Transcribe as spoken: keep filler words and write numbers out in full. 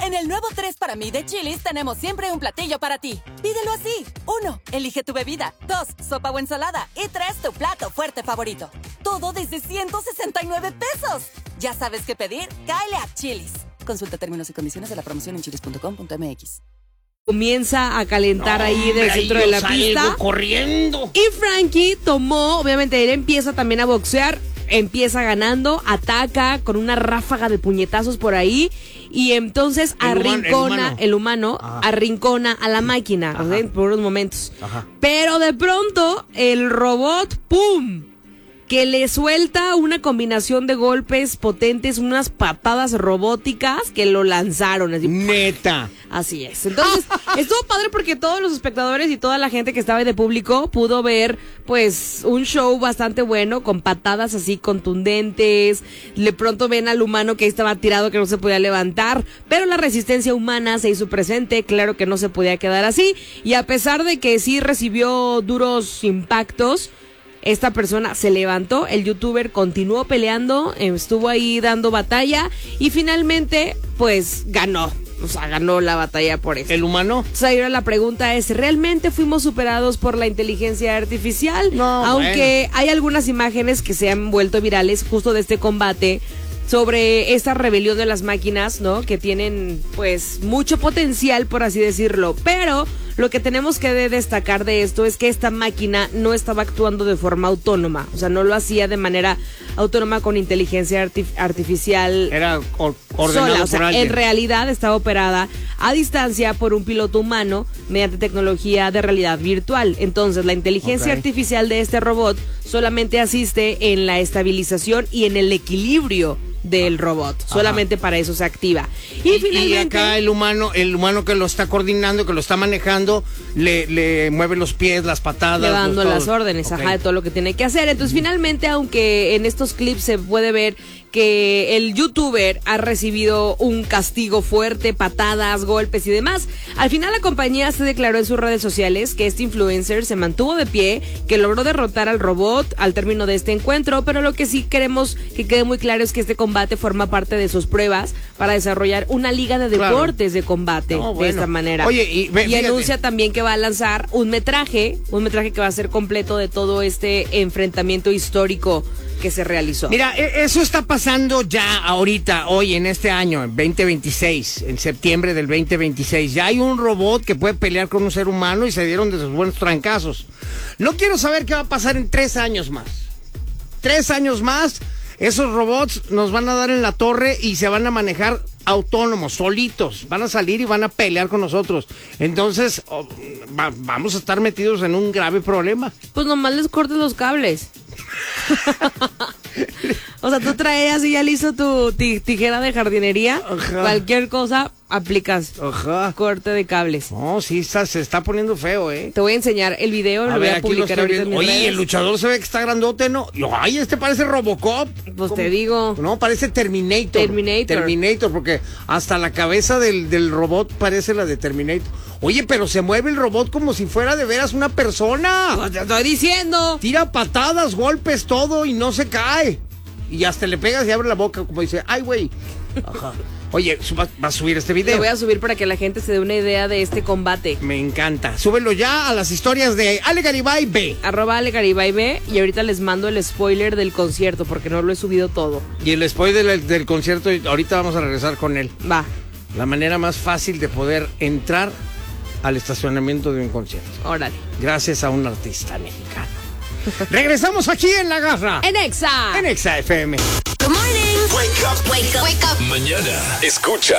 En el nuevo tres para mí de Chili's tenemos siempre un platillo para ti. Pídelo así. Uno, elige tu bebida. Dos, sopa o ensalada. Y tres, tu plato fuerte favorito. Todo desde ciento sesenta y nueve pesos. ¿Ya sabes qué pedir? Cáele a Chili's. Consulta términos y condiciones de la promoción en chilis punto com punto m x. Comienza a calentar no, ahí del centro de la pista. Corriendo. Y Frankie tomó, obviamente él empieza también a boxear, empieza ganando, ataca con una ráfaga de puñetazos por ahí y entonces el arrincona, human, el humano, el humano arrincona a la máquina, ¿sí? Por unos momentos. Ajá. Pero de pronto el robot, ¡pum!, que le suelta una combinación de golpes potentes, unas patadas robóticas que lo lanzaron. Así, ¡neta! Así es. Entonces, estuvo padre porque todos los espectadores y toda la gente que estaba ahí de público pudo ver, pues, un show bastante bueno, con patadas así contundentes. De pronto ven al humano que ahí estaba tirado, que no se podía levantar, pero la resistencia humana se hizo presente, claro que no se podía quedar así, y a pesar de que sí recibió duros impactos, esta persona se levantó, el youtuber continuó peleando, estuvo ahí dando batalla y finalmente, pues, ganó. O sea, ganó la batalla por eso. ¿El humano? O sea, ahora la pregunta es, ¿realmente fuimos superados por la inteligencia artificial? No, Aunque bueno. hay algunas imágenes que se han vuelto virales justo de este combate sobre esta rebelión de las máquinas, ¿no? Que tienen, pues, mucho potencial, por así decirlo. Pero lo que tenemos que destacar de esto es que esta máquina no estaba actuando de forma autónoma. O sea, no lo hacía de manera autónoma con inteligencia artif- artificial. Era or- ordenado sola. O por sea, alguien. En realidad estaba operada a distancia por un piloto humano mediante tecnología de realidad virtual. Entonces, la inteligencia okay. artificial de este robot solamente asiste en la estabilización y en el equilibrio del robot. Ajá. Solamente para eso se activa. Y, y finalmente, y acá el humano, el humano que lo está coordinando, que lo está manejando, le, le mueve los pies, las patadas. Le dando los, las órdenes, okay. ajá, de todo lo que tiene que hacer. Entonces, uh-huh. finalmente, aunque en estos clips se puede ver que el youtuber ha recibido un castigo fuerte, patadas, golpes y demás, al final la compañía se declaró en sus redes sociales que este influencer se mantuvo de pie, que logró derrotar al robot al término de este encuentro, pero lo que sí queremos que quede muy claro es que este combate forma parte de sus pruebas para desarrollar una liga de deportes claro. de combate no, bueno. de esta manera. Oye, y, ve, y anuncia también que va a lanzar un metraje, un metraje que va a ser completo de todo este enfrentamiento histórico que se realizó. Mira, eso está pasando ya ahorita, hoy, en este año, en veinte veintiséis, en septiembre del veinte veintiséis. Ya hay un robot que puede pelear con un ser humano y se dieron de sus buenos trancazos. No quiero saber qué va a pasar en tres años más. Tres años más, esos robots nos van a dar en la torre y se van a manejar autónomos, solitos. Van a salir y van a pelear con nosotros. Entonces, oh, va, vamos a estar metidos en un grave problema. Pues nomás les cortes los cables. O sea, tú traías y ya listo tu t- tijera de jardinería. Ajá. Cualquier cosa aplicas. Ajá. Corte de cables. No, sí, está, se está poniendo feo, ¿eh? Te voy a enseñar el video, a lo ver, voy a publicar ahorita en mis Oye, redes. El luchador se ve que está grandote, ¿no? Ay, este parece Robocop. Pues ¿Cómo? te digo. No, parece Terminator. Terminator. Terminator, porque hasta la cabeza del, del robot parece la de Terminator. Oye, pero se mueve el robot como si fuera de veras una persona. Pues te estoy diciendo. Tira patadas, golpes, todo y no se cae. Y hasta le pegas y abre la boca como dice, ay, güey. Ajá. Oye, ¿vas a subir este video? Lo voy a subir para que la gente se dé una idea de este combate. Me encanta. Súbelo ya a las historias de Ale Garibay B. Arroba Ale Garibay B. Y ahorita les mando el spoiler del concierto porque no lo he subido todo. Y el spoiler del, del concierto, ahorita vamos a regresar con él. Va. La manera más fácil de poder entrar al estacionamiento de un concierto. Órale. Gracias a un artista mexicano. Regresamos aquí en La Garra. En Exa. En Exa F M. Good morning. Wake up. Wake up. Wake up. Mañana escucha